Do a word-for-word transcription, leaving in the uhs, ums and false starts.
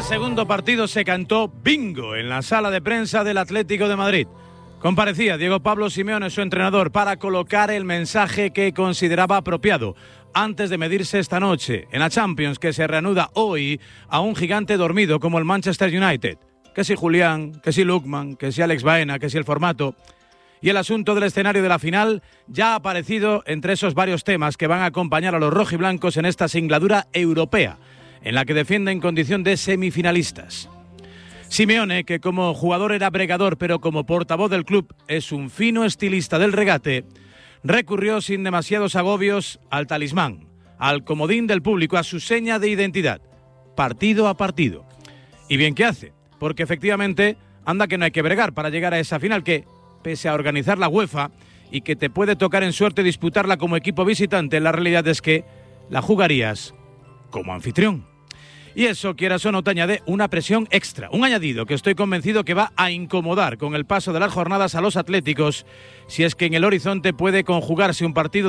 segundo partido se cantó bingo en la sala de prensa del Atlético de Madrid. Comparecía Diego Pablo Simeone, su entrenador, para colocar el mensaje que consideraba apropiado antes de medirse esta noche en la Champions, que se reanuda hoy a un gigante dormido como el Manchester United. Que si Julián, que si Lookman, que si Alex Baena, que si el formato. Y el asunto del escenario de la final ya ha aparecido entre esos varios temas que van a acompañar a los rojiblancos en esta singladura europea, en la que defienden condición de semifinalistas. Simeone, que como jugador era bregador, pero como portavoz del club es un fino estilista del regate, recurrió sin demasiados agobios al talismán, al comodín del público, a su seña de identidad, partido a partido. Y bien que hace, porque efectivamente anda que no hay que bregar para llegar a esa final que, pese a organizar la UEFA y que te puede tocar en suerte disputarla como equipo visitante, la realidad es que la jugarías como anfitrión. Y eso, quieras o no, te añade una presión extra, un añadido que estoy convencido que va a incomodar con el paso de las jornadas a los atléticos, si es que en el horizonte puede conjugarse un partido